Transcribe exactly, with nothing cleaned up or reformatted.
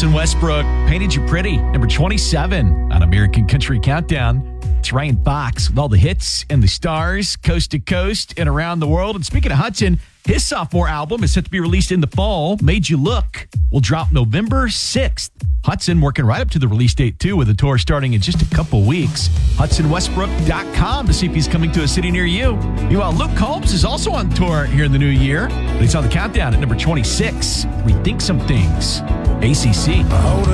Hudson Westbrook, Painted You Pretty, number twenty-seven on American Country Countdown. It's Ryan Fox with all the hits and the stars, coast to coast and around the world. And speaking of Hudson, his sophomore album is set to be released in the fall. Made You Look will drop November sixth. Hudson working right up to the release date, too, with a tour starting in just a couple weeks. Hudson Westbrook dot com to see if he's coming to a city near you. Meanwhile, Luke Combs is also on tour here in the new year. But he's on the countdown at number twenty-six. Rethink Some Things. A C C.